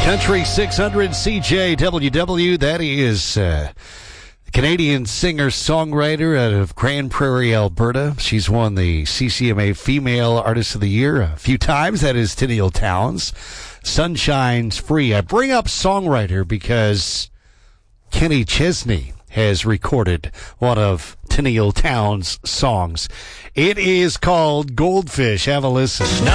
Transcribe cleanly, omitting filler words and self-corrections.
Country 600 CJWW, that is Canadian singer-songwriter out of Grand Prairie, Alberta. She's won the CCMA Female Artist of the Year a few times. That is Tenille Townes. Sunshine's Free. I bring up songwriter because Kenny Chesney has recorded one of Tenille Townes' songs. It is called Goldfish. Have a listen.